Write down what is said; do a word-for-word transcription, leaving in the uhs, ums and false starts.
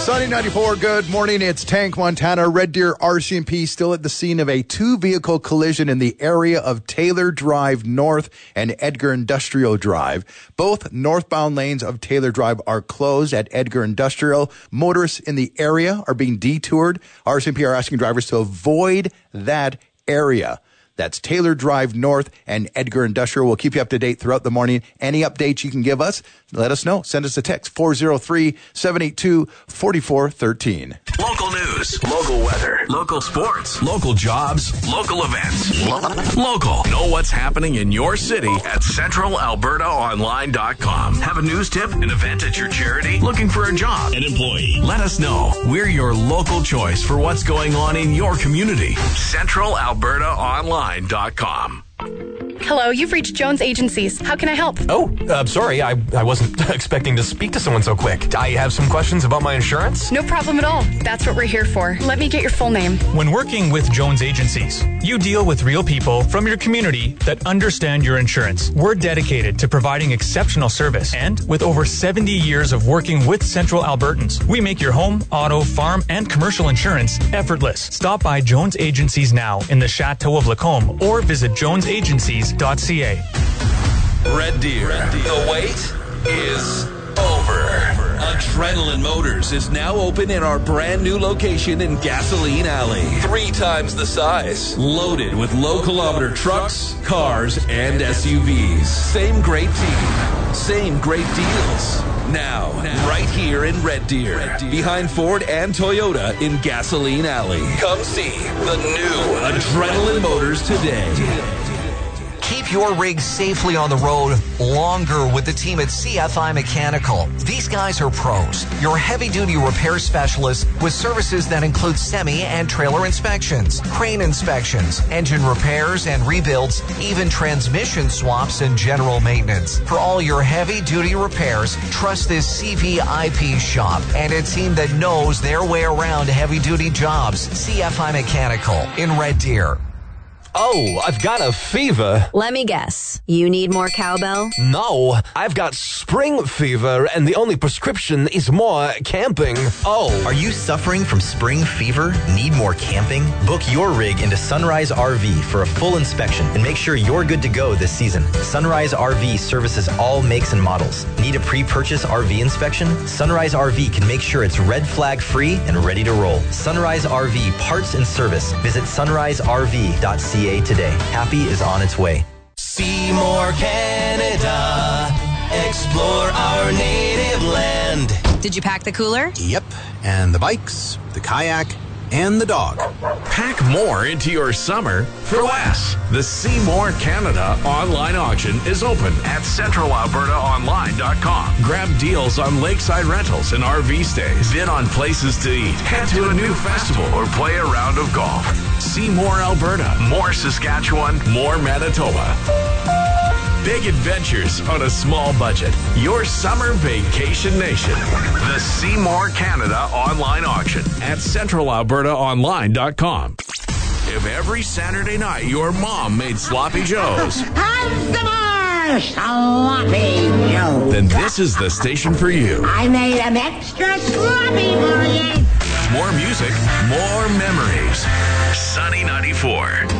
Sunny ninety-four, good morning. It's Tank Montana. Red Deer R C M P still at the scene of a two-vehicle collision in the area of Taylor Drive North and Edgar Industrial Drive. Both northbound lanes of Taylor Drive are closed at Edgar Industrial. Motorists in the area are being detoured. R C M P are asking drivers to avoid that area. That's Taylor Drive North and Edgar Industrial. We'll keep you up to date throughout the morning. Any updates you can give us, let us know. Send us a text, four oh three, seven eight two, four four one three. Local news, local weather, local sports, local jobs, local events. Local. Know what's happening in your city at central alberta online dot com. Have a news tip, an event at your charity, looking for a job, an employee? Let us know. We're your local choice for what's going on in your community. central alberta online dot com. Hello, you've reached Jones Agencies. How can I help? Oh, uh, sorry, I, I wasn't expecting to speak to someone so quick. I have some questions about my insurance. No problem at all. That's what we're here for. Let me get your full name. When working with Jones Agencies, you deal with real people from your community that understand your insurance. We're dedicated to providing exceptional service, and with over seventy years of working with Central Albertans, we make your home, auto, farm, and commercial insurance effortless. Stop by Jones Agencies now in the Chateau of Lacombe or visit jones agencies dot c a. Red Deer. Red Deer. The wait is over. Adrenaline Motors is now open in our brand new location in Gasoline Alley. Three times the size. Loaded with low kilometer trucks, cars, and S U Vs. Same great team. Same great deals. Now, now, right here in Red Deer, Red Deer, behind Ford and Toyota in Gasoline Alley. Come see the new Adrenaline Motors today. Keep your rig safely on the road longer with the team at C F I Mechanical. These guys are pros, your heavy-duty repair specialists with services that include semi and trailer inspections, crane inspections, engine repairs and rebuilds, even transmission swaps and general maintenance. For all your heavy-duty repairs, trust this C V I P shop and a team that knows their way around heavy-duty jobs. C F I Mechanical in Red Deer. Oh, I've got a fever. Let me guess. You need more cowbell? No, I've got spring fever, and the only prescription is more camping. Oh. Are you suffering from spring fever? Need more camping? Book your rig into Sunrise R V for a full inspection and make sure you're good to go this season. Sunrise R V services all makes and models. Need a pre-purchase R V inspection? Sunrise R V can make sure it's red flag free and ready to roll. Sunrise R V parts and service. Visit sunrise r v dot c a today. Happy is on its way. Seymour, Canada. Explore our native land. Did you pack the cooler? Yep. And the bikes, the kayak, and the dog. Pack more into your summer for less. The Seymour Canada online auction is open at central alberta online dot com. Grab deals on lakeside rentals and R V stays. Bid on places to eat. Head to a new festival or play a round of golf. Seymour, Alberta. More Saskatchewan. More Manitoba. Big adventures on a small budget. Your summer vacation nation. The Seymour Canada online auction at central alberta online dot com. If every Saturday night your mom made sloppy joes, sloppy Joe. Then this is the station for you. I made them extra sloppy for you. More music, more memories. Sunny ninety-four.